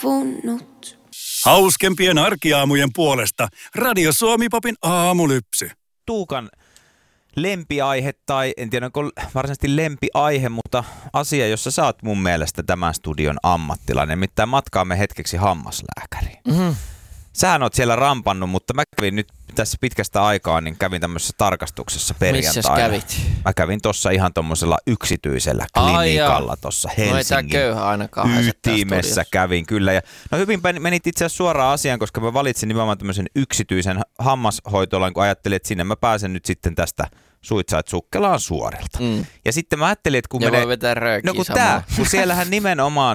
loppunut. Hauskempien arkiaamujen puolesta Radio Suomi-popin aamulypsy. Tuukan lempiaihe, tai en tiedä onko varsinaisesti lempiaihe, mutta asia, jossa sä oot mun mielestä tämän studion ammattilainen. Nimittäin matkaamme hetkeksi hammaslääkäriin. Mm-hmm. Sähän oot siellä rampannut, mutta mä kävin nyt tässä pitkästä aikaa, niin kävin tämmöisessä tarkastuksessa perjantaina. Missäs kävit? Mä kävin tossa ihan tommosella yksityisellä klinikalla tossa Helsingin ytimessä kävin kyllä. Ja no hyvin menit itse asiassa suoraan asiaan, koska mä valitsin nimenomaan tämmöisen yksityisen hammashoitolan, kun ajattelin, että sinne mä pääsen nyt sitten tästä Suitsait Sukkelaan suorilta. Mm. Ja sitten mä ajattelin, että kun voi vetää röökiä kun siellähän nimenomaan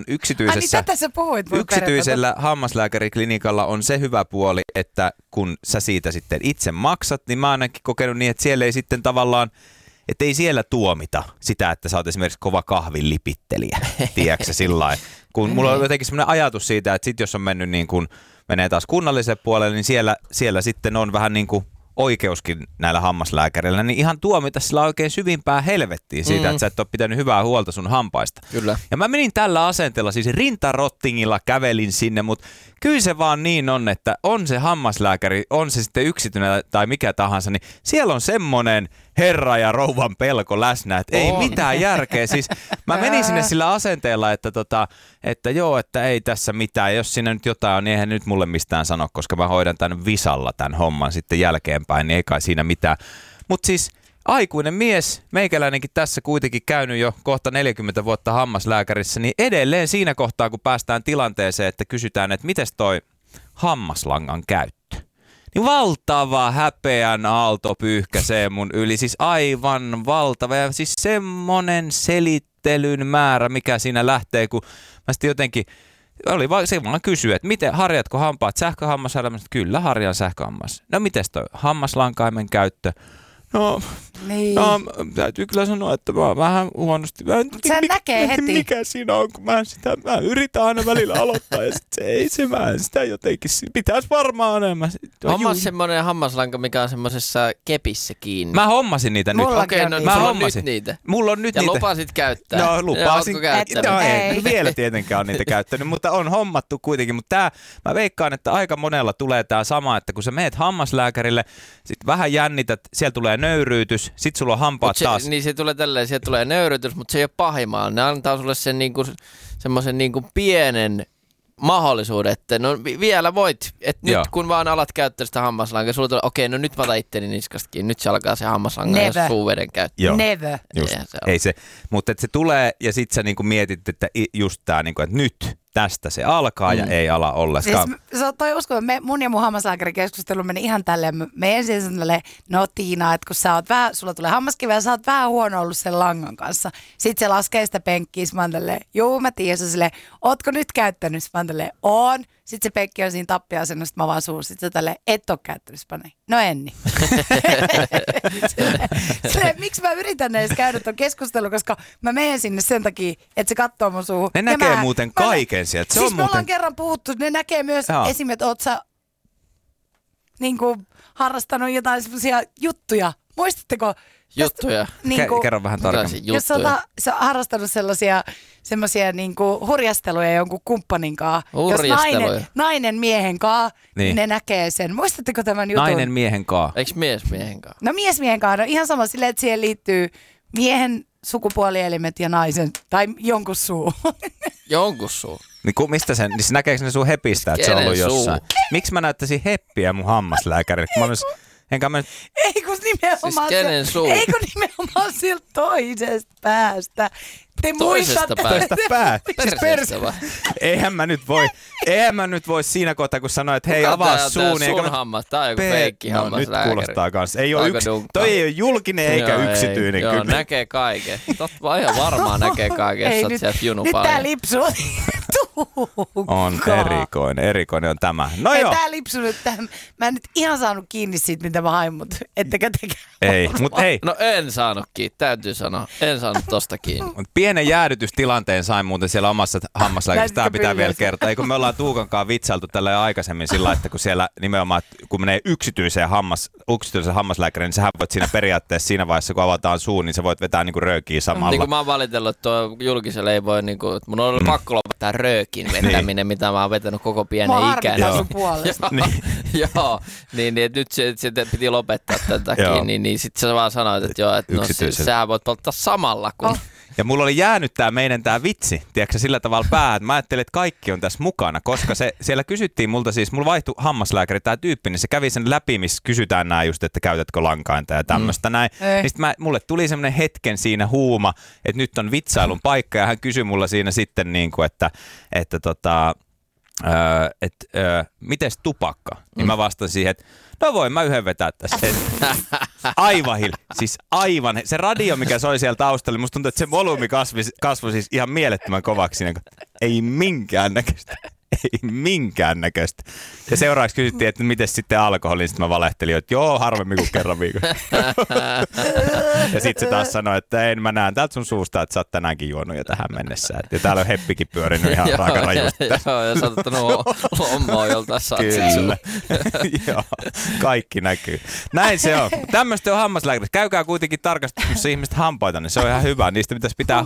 yksityisellä hammaslääkäriklinikalla on se hyvä puoli, että kun sä siitä sitten itse maksat, niin mä oon ainakin kokenut niin, että siellä ei sitten tavallaan, että ei siellä tuomita sitä, että sä oot esimerkiksi kova kahvin lipittelijä, tiedätkö sillain. Kun mulla on jotenkin semmoinen ajatus siitä, että sit jos on mennyt niin kuin, menee taas kunnalliselle puolelle, niin siellä sitten on vähän niin kuin oikeuskin näillä hammaslääkäreillä, niin ihan tuomita sillä oikein syvimpää helvettiin siitä, että sä et ole pitänyt hyvää huolta sun hampaista. Kyllä. Ja mä menin tällä asenteella, siis rintarottingilla kävelin sinne, mutta kyllä se vaan niin on, että on se hammaslääkäri, on se sitten yksityinen tai mikä tahansa, niin siellä on semmoinen herra ja rouvan pelko läsnä, että ei mitään järkeä. Siis mä menin sinne sillä asenteella, että joo, että ei tässä mitään. Jos siinä nyt jotain on, niin eihän nyt mulle mistään sano, koska mä hoidan tämän visalla tämän homman sitten jälkeenpäin, niin ei kai siinä mitään. Mutta siis aikuinen mies, meikäläinenkin tässä kuitenkin käynyt jo kohta 40 vuotta hammaslääkärissä, niin edelleen siinä kohtaa, kun päästään tilanteeseen, että kysytään, että mites toi hammaslangan käyttö? Niin valtava häpeän aalto pyyhkäsee mun yli, siis aivan valtava ja siis semmonen selittelyn määrä, mikä siinä lähtee, kun mä sitten jotenkin, se vaan kysyä, että miten, harjatko hampaat sähköhammasharjassa? Kyllä, harjan sähköhammas. No mites toi hammaslankaimen käyttö? No, täytyy kyllä sanoa, että mä oon vähän huonosti. Sen näkee heti. Mikä siinä on, kun mä yritän aina välillä aloittaa ja mä sitä jotenkin, pitäisi varmaan enemmän. Hommas semmonen hammaslanka, mikä on semmoisessa kepissä kiinni. Mä hommasin niitä nyt. Mulla on nyt niitä. Mulla on nyt ja niitä. Ja lupasit käyttää. No lupasin. No, ei. Vielä tietenkään on niitä käyttänyt, mutta on hommattu kuitenkin. Mutta mä veikkaan, että aika monella tulee tää sama, että kun sä meet hammaslääkärille, sit vähän jännität, siellä tulee nöyryytys, sit sulla on hampaat taas. Niin se tulee tälleen, sieltä tulee nöyryytys, mutta se ei ole pahimmalla. Ne antaa sulle sen semmoisen pienen mahdollisuuden, että no vielä voit, että nyt kun vaan alat käyttää sitä hammaslankaa, sulla tulee, okei, no nyt mä otan itteni niskastakin, nyt se alkaa se hammaslanka ja suuveden käyttö. Never. Ei se, mutta se tulee ja sit sä mietit, että just tää, että nyt tästä se alkaa ja ei ala ollenkaan. Siis toi usko, mun ja mun hammaslääkärikeskustelu meni ihan tälleen. Me ensin sanoin, no Tiina, että kun sä oot sulla tulee hammaskiveä ja sä oot vähän huono ollut sen langan kanssa. Sitten se laskee sitä penkkiä, mä oon tälleen, juu mä tiedän, se silleen, ootko nyt käyttänyt? Mä oon tälleen, oon. Sitten se penkki on siinä tappia-asennossa, mä vaan suun. Sitten se tälleen, et oo käyttänyt, no en niin. Miksi mä yritän edes käydä ton keskustelun, koska mä menen sinne sen takia, että se katsoo mun suuhun. Ne näkee muuten kaiken sieltä. Siis me ollaan kerran puhuttu, ne näkee myös esimerkiksi, että oot sä harrastanut jotain semmoisia juttuja. Muistatteko? Juttuja. Kerro vähän tarkemmin. Jos sä harrastanut semmoisia hurjasteluja jonkun kumppanin kanssa. Jos nainen miehen kanssa, niin ne näkee sen. Muistatteko tämän jutun? Nainen miehen kanssa. Eikö mies miehen kanssa? No mies miehen kanssa. No ihan sama silleen, että siihen liittyy miehen sukupuolielimet ja naisen, tai jonkun suu. Jonkun suu. Niin mistä sen, niin näkeekö ne sun hepistä, että se on ollut jossain? Miksi mä näyttäisin heppiä mun hammaslääkärille? Ei kun nimenomaan siis nimenomaan sieltä toisesta päästä. Te muistatte. Toisesta päästä. Eihän mä nyt voi siinä kohtaa, kun sanoin, että hei avaa suun. Sun hammas, tää on joku feikki hammaslääkäri. Nyt kuulostaa kans. Toi ei ole julkinen eikä yksityinen. Joo, näkee kaiken. Totta ihan varmaan näkee kaiken, jos oot sieltä junu paljon. Nyt tää lipsuu. On erikoinen on tämä. No joo. Tää lipsuu nyt tähän. Mä en nyt ihan saanut kiinni siitä, mitä mä hain, mutta ettekä tekään. Ei, mut hei. No en saanut kiinni, täytyy sanoa. En saanut tosta kiinni. Pienen jäädytystilanteen sain muuten siellä omassa hammaslääkärissä. Tää pitää vielä kertoa. Eikö me ollaan Tuukankaan vitsailtu tällä aikaisemmin sillä, että kun siellä nimenomaan, kun menee yksityisen hammaslääkäriin, niin sähän voit siinä periaatteessa siinä vaiheessa, kun avataan suu, niin sä voit vetää röökiä samalla. Niin kuin mä oon valitellut, että tuo julkisella ei voi, että mun on pakko lopettaa röökiä. röökin vetäminen, mitä mä oon vetänyt koko pienen Mua ikäni. harmittaa sun puolesta. Joo, niin että nyt se piti lopettaa tämän takia, niin sitten sä vaan sanoit, että joo, että no sä voit polttaa samalla kun... Ja mulla oli jäänyt tää vitsi, tiedätkö, sillä tavalla päähän, että mä ajattelin, että kaikki on tässä mukana, koska siellä kysyttiin multa siis, mulla vaihtui hammaslääkäri, tää tyyppi, niin se kävi sen läpi, missä kysytään nää just, että käytätkö lankainta ja tämmöistä näin. Niin sit mulle tuli semmonen hetken siinä huuma, että nyt on vitsailun paikka ja hän kysyi mulla siinä sitten niinku, että mites tupakka? Niin mä vastasin siihen, että no voin mä yhden vetää tässä. Aivan. Se radio, mikä soi siellä taustalla, musta tuntuu, että se volyymi kasvoi siis ihan mielettömän kovaksi. Ei minkäännäköistä. Ja seuraavaksi kysyttiin, että miten sitten alkoholin. Sitten mä valehtelin, että joo, harvemmin kuin kerran viikossa. Ja sitten se taas sanoi, että en mä näen täältä sun suusta, että sä oot tänäänkin juonut jo tähän mennessä. Ja täällä on heppikin pyörinyt ihan raaka rajusti. Joo, ja sä oot ottanut lommoa joltain satsit. Kyllä. Joo, kaikki näkyy. Näin se on. Tämmöistä on hammaslääkärit. Käykää kuitenkin tarkastamassa ihmisten hampaita, niin se on ihan hyvä. Niistä pitäisi pitää